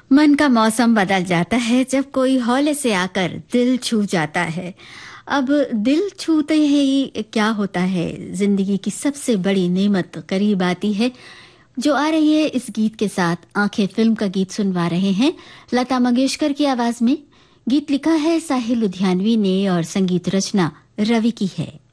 मन का मौसम बदल जाता है जब कोई हौले से आकर दिल छू जाता है। अब दिल छूते ही क्या होता है, जिंदगी की सबसे बड़ी नेमत करीब आती है। जो आ रही है इस गीत के साथ आंखें फिल्म का गीत सुनवा रहे हैं लता मंगेशकर की आवाज में। गीत लिखा है साहिल लुधियानवी ने और संगीत रचना रवि की है।